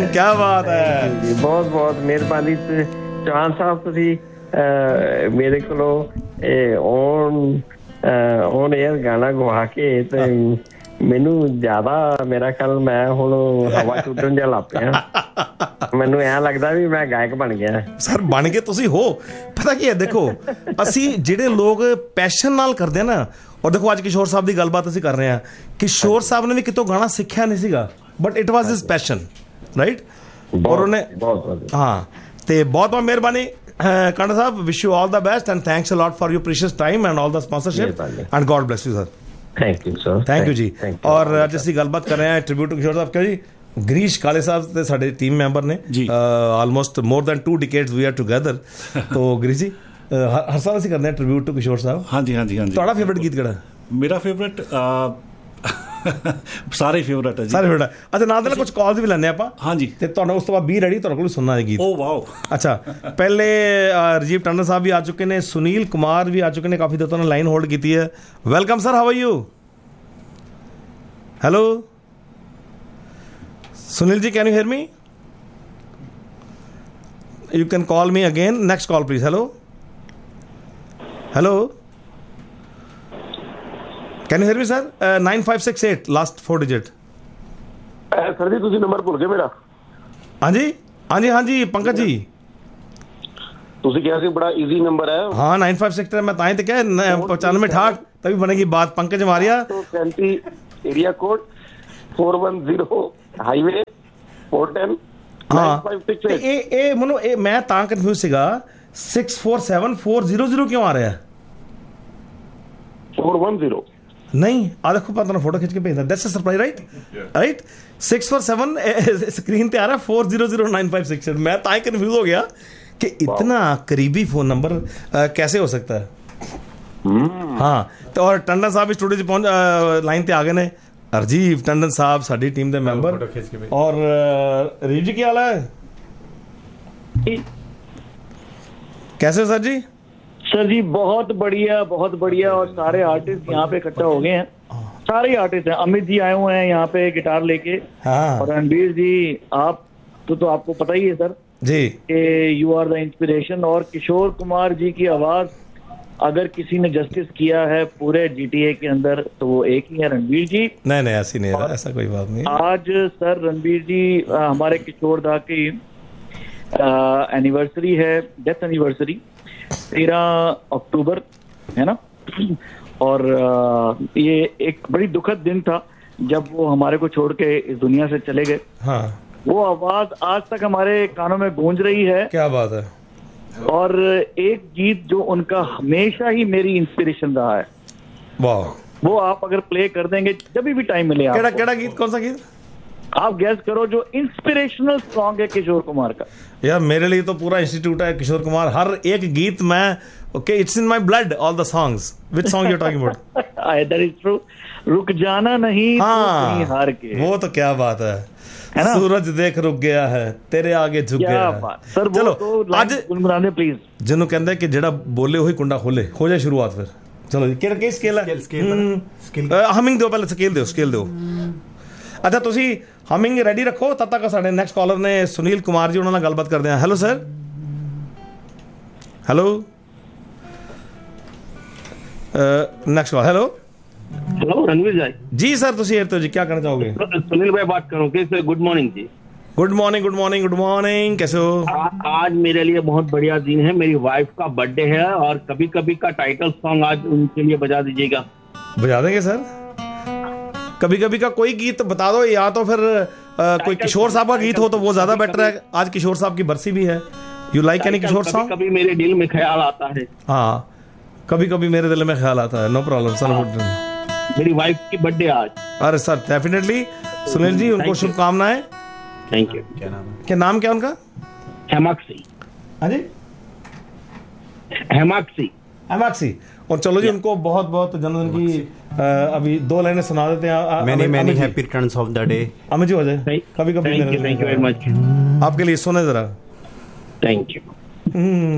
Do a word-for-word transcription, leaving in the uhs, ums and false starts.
क्या बात है जी, बहुत बहुत मेहरबानी चौहान साहब, तुसी मेरे को ऑन ऑन एयर गाना गवा के ते मैनू ज्यादा मेरा ख्याल मैं हुण हवा छुट्टन जा लग पिया, मैनू ऐ लगदा भी मैं गायक बन गया। सर बन के तुसी हो, पता की है देखो असी जिहड़े लोग पैशन नाल करदे ना, और देखो अज किशोर साहब की गलबात असीं कर रहे हैं, किशोर साहब ने भी कितों गाना सीखिया नहीं सीगा, but it was his passion, right. और उन्हें हाँ ते बहुत बहुत मेहरबानी कांडा साहब, wish you all the best and thanks a lot for your precious time and all the sponsorship and God bless you sir. Thank you sir, thank you जी। और अज असीं गलबात कर रहे हैं ट्रिब्यूट टू किशोर साहब क्यों जी, गिरीश काले साहब ते साडे टीम मैंबर ने almost more than to decades we are together. तो गिरीश जी हर साल असीं करते हैं ट्रिब्यूट टू किशोर साहब। हाँ जी हाँ जी हाँ जी। तुहाड़ा फेवरेट गीत किहड़ा? मेरा फेवरेट सारे फेवरेट है जी, सारे फेवरेट। अच्छा नाल दे कुछ कॉल्स भी लैने आपां। हाँ जी, ते तुहानू उस तो बाद बी रेडी, तुहाडे कोल सुनना है गीत। Oh wow. अच्छा पहले राजीव टंडन साहब भी आ चुके ने, सुनील कुमार भी आ चुके ने, काफी देर तो उन्होंने लाइन होल्ड की है। Welcome sir, how are you? Hello Sunil ji, can you hear me? You can call me again, next call please. Hello hello, can you hear me sir? Nine five six at last four digit. Sir जी तुसी number भुल गए मेरा? हाँ जी हाँ जी हाँ जी पंकज जी, तुसी क्या सी बड़ा इजी नंबर है। हाँ नाइन फाइव सिक्स मैं ताई तो क्या पचानवे ठाठ तभी बनेगी बात। पंकज मारिया तो twenty area code four one zero highway four ten. हाँ ए ए मनो ए मैं तां कंफ्यूज सीगा, six four seven four zero zero क्यों आ रहा है? फोर वन जीरो नहीं, आ देखो पता फोटो खींच के भेजना, that's a surprise right right. Six four seven screen पे आ रहा है four zero zero nine five six. मैं ताई कंफ्यूज हो गया कि इतना करीबी फोन नंबर आ, कैसे हो सकता है। हाँ तो और टंडन साहब स्टूडियो पहुंच लाइन पे आ गए ने, राजीव टंडन साहब साडी टीम के मैंबर। और राजीव जी क्या हाल है, कैसे सर जी? सर जी बहुत बढ़िया बहुत बढ़िया। और सारे आर्टिस्ट यहाँ पे इकट्ठा हो गए हैं, सारे आर्टिस्ट हैं। अमित जी आए हुए हैं यहाँ पे गिटार लेके। हाँ। और रणबीर जी आप तो, तो आपको पता ही है सर जी कि यू आर द इंस्पिरेशन। और किशोर कुमार जी की आवाज अगर किसी ने जस्टिस किया है पूरे जीटीए के अंदर तो वो एक ही है, रणबीर जी। नहीं नहीं ऐसी नहीं है, ऐसा कोई बात नहीं। आज सर रणबीर जी हमारे किशोर दा की एनिवर्सरी है, डेथ एनिवर्सरी तेरह अक्टूबर है ना। और ये एक बड़ी दुखद दिन था जब वो हमारे को छोड़ के इस दुनिया से चले गए। हाँ। वो आवाज आज तक हमारे कानों में गूंज रही है। क्या बात है। और एक गीत जो उनका हमेशा ही मेरी इंस्पिरेशन रहा है, वाह, वो आप अगर प्ले कर देंगे जब भी टाइम मिले। केड़ा केड़ा गीत, कौन सा गीत आप गैस करो जो इंस्पिरेशनल सॉन्ग है किशोर कुमार का? यार मेरे लिए तो पूरा इंस्टीट्यूट है किशोर कुमार, हर एक गीत मैं okay it's in my blood all the songs. Which song you are talking about? That is true. रुक जाना नहीं, हाँ, तो हार के, वो तो क्या बात है, है ना? सूरज देख रुक गया है तेरे आगे झुक गया है। सर चलो तो आज गुनगुनाने प्लीज। जिन्हों कहते हैं कि जेड़ा बोले वही कुंडा खोले, हो जाए शुरुआत फिर। चलो जी केड़ा के स्केल है? स्केल हमिंग दो, पहले स्केल दो, स्केल दो। अच्छा तुसी हमिंग रेडी रखो, तब तक साडे नेक्स्ट कॉलर ने सुनील कुमार जी, उन्होंने गलबात करते हैं। Hello sir, hello next call. Hello hello Ranveer जी। जी सर तुसी एयर तो जी क्या कहना चाहोगे? सुनील भाई बात करो, कैसे? गुड मॉर्निंग जी। Good morning good morning good morning, कैसे हो? आ, आज मेरे लिए बहुत बढ़िया दिन है, मेरी वाइफ का बर्थडे है और कभी कभी का टाइटल सॉन्ग आज उनके लिए बजा दीजिएगा। बजा देंगे सर, कभी कभी का कोई गीत बता दो, या तो फिर आ, कोई किशोर साहब का गीत हो तो वो ज्यादा बेटर है। आज किशोर साहब की बरसी भी है। You like any Kishore song? कभी मेरे दिल में ख्याल आता है। हाँ कभी कभी मेरे दिल में ख्याल आता है, नो प्रॉब्लम सर। मेरी वाइफ की बर्थडे आज। अरे सर डेफिनेटली सुनील जी, उनको शुभकामनाएं। Thank you. क्या नाम है? क्या नाम क्या उनका? हेमाक्षी। हाँ जी हेमाक्षी हेमाक्षी। और चलो जी उनको बहुत बहुत जन्मदिन की आ, अभी दो लाइनें सुना देते हैं। Many many happy returns of the day. Amit ji हो जाए कभी कभी। Thank you, thank you very much. आपके लिए सुने जरा। Thank you.